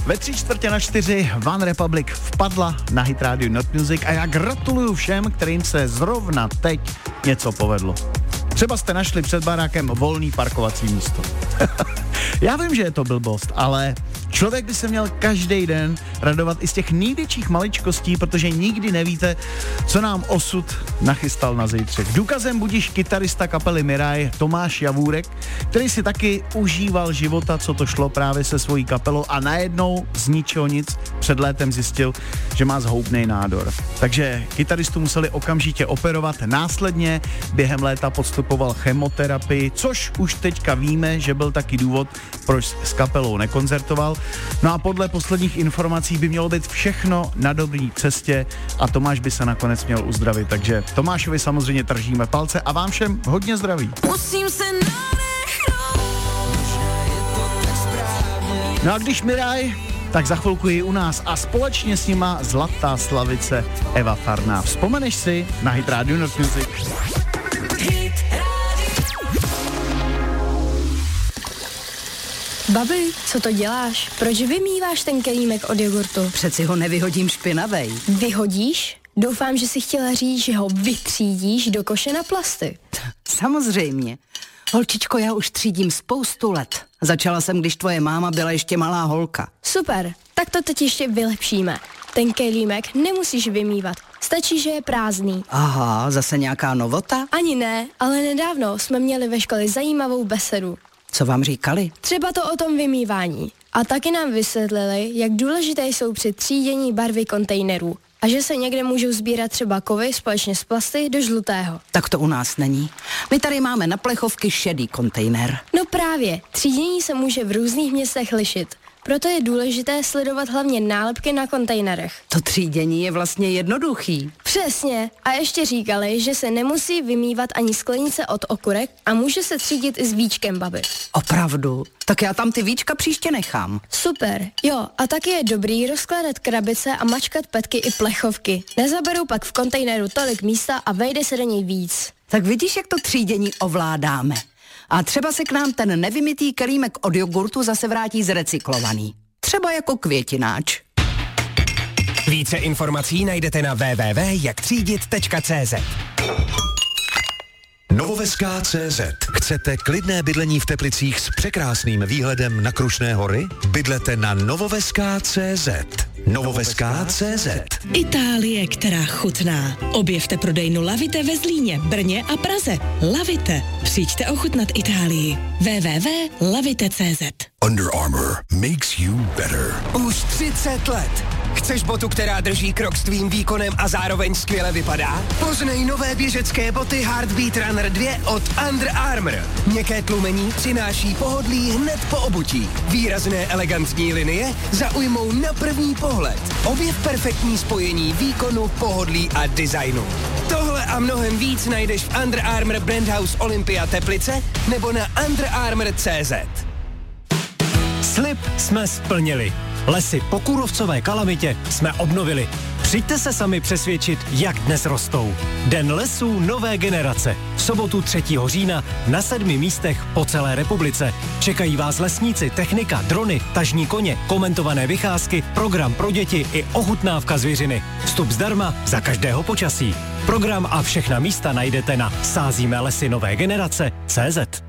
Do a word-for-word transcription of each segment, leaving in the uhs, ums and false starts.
Ve tři čtvrtě na čtyři One Republic vpadla na Hit Radio Not Music a já gratuluju všem, kterým se zrovna teď něco povedlo. Třeba jste našli před barákem volný parkovací místo. Já vím, že je to blbost, ale člověk by se měl každý den radovat i z těch největších maličkostí, protože nikdy nevíte, co nám osud nachystal na zítřek. Důkazem budiš kytarista kapely Miraj Tomáš Javůrek, který si taky užíval života, co to šlo právě se svojí kapelou a najednou z ničeho nic před létem zjistil, že má zhoubnej nádor. Takže kytaristu museli okamžitě operovat, následně během léta podstupoval chemoterapii, což už teďka víme, že byl taky důvod, proč s kapelou nekoncertoval. No a podle posledních informací by mělo být všechno na dobrý cestě a Tomáš by se nakonec měl uzdravit. Takže Tomášovi samozřejmě držíme palce a vám všem hodně zdraví. Musím se No a když Miraj, tak za chvilku je u nás a společně s nima zlatá slavice Eva Farná. Vzpomeneš si na Hit Radio Not Music? Babi, co to děláš? Proč vymýváš ten kelímek od jogurtu? Přeci ho nevyhodím špinavej. Vyhodíš? Doufám, že si chtěla říct, že ho vytřídíš do koše na plasty. Samozřejmě. Holčičko, já už třídím spoustu let. Začala jsem, když tvoje máma byla ještě malá holka. Super, tak to teď ještě vylepšíme. Ten kelímek nemusíš vymývat, stačí, že je prázdný. Aha, zase nějaká novota? Ani ne, ale nedávno jsme měli ve škole zajímavou besedu. Co vám říkali? Třeba to o tom vymývání. A taky nám vysvětlili, jak důležité jsou při třídění barvy kontejnerů. A že se někde můžou sbírat třeba kovy společně s plasty do žlutého. Tak to u nás není. My tady máme na plechovky šedý kontejner. No právě, třídění se může v různých městech lišit. Proto je důležité sledovat hlavně nálepky na kontejnerech. To třídění je vlastně jednoduchý. Přesně. A ještě říkali, že se nemusí vymývat ani sklenice od okurek a může se třídit i s víčkem, babi. Opravdu? Tak já tam ty víčka příště nechám. Super. Jo, a taky je dobrý rozkládat krabice a mačkat petky i plechovky. Nezaberou pak v kontejneru tolik místa a vejde se do něj víc. Tak vidíš, jak to třídění ovládáme. A třeba se k nám ten nevymytý kelímek od jogurtu zase vrátí zrecyklovaný. Třeba jako květináč. Více informací najdete na w w w tečka jak třídit tečka c z. Novoveská tečka cé zet. Chcete klidné bydlení v Teplicích s překrásným výhledem na Krušné hory? Bydlete na Novoveská tečka cé zet. Novoveská tečka cé zet. Itálie, která chutná. Objevte prodejnu Lavite ve Zlíně, Brně a Praze. Lavite. Přijďte ochutnat Itálii. w w w tečka lavite tečka cé zet. Under Armour makes you better. Už třicet let. Chceš botu, která drží krok s tvým výkonem a zároveň skvěle vypadá? Poznej nové běžecké boty Heartbeat Runner dva od Under Armour. Měkké tlumení přináší pohodlí hned po obutí. Výrazné elegantní linie zaujmou na první pohled. Objev perfektní spojení výkonu, pohodlí a designu. Tohle a mnohem víc najdeš v Under Armour Brand House Olympia Teplice nebo na under armour tečka cé zet. Slib jsme splnili. Lesy po kůrovcové kalamitě jsme obnovili. Přijďte se sami přesvědčit, jak dnes rostou. Den lesů nové generace. V sobotu třetího října na sedmi místech po celé republice. Čekají vás lesníci, technika, drony, tažní koně, komentované vycházky, program pro děti i ochutnávka zvěřiny. Vstup zdarma za každého počasí. Program a všechna místa najdete na sázíme lesy nové generace tečka cé zet.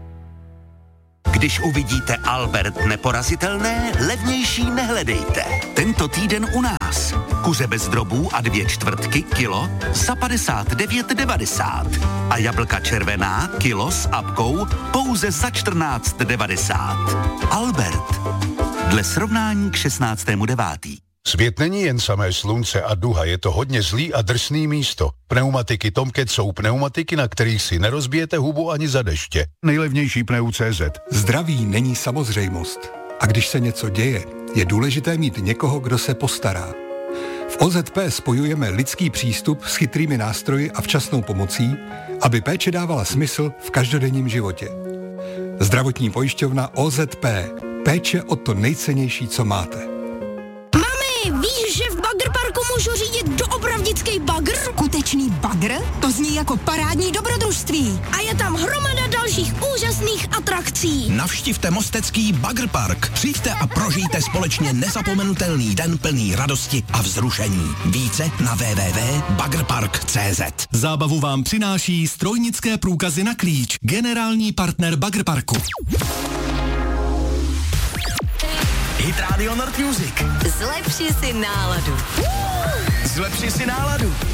Když uvidíte Albert neporazitelné, levnější nehledejte. Tento týden u nás. Kuře bez drobů a dvě čtvrtky kilo za padesát devět devadesát. A jablka červená kilo s apkou pouze za čtrnáct devadesát. Albert. Dle srovnání k šestnáctému devátý. Svět není jen samé slunce a duha, je to hodně zlý a drsný místo. Pneumatiky Tomcat jsou pneumatiky, na kterých si nerozbijete hubu ani za deště. Nejlevnější pneu tečka cé zet. Zdraví není samozřejmost. A když se něco děje, je důležité mít někoho, kdo se postará. V O Z P spojujeme lidský přístup s chytrými nástroji a včasnou pomocí, aby péče dávala smysl v každodenním životě. Zdravotní pojišťovna O Z P. Péče o to nejcennější, co máte. Víš, že v Bagr Parku můžu řídit doopravdický bagr? Skutečně? společný bagr? To zní jako parádní dobrodružství. A je tam hromada dalších úžasných atrakcí. Navštivte Mostecký Bagr Park. Přijďte a prožijte společně nezapomenutelný den plný radosti a vzrušení. Více na w w w tečka bagrpark tečka c z. Zábavu vám přináší strojnické průkazy na klíč. Generální partner Bagr Parku. Hit Radio Nord Music. Zlepši si náladu. Zlepši si náladu.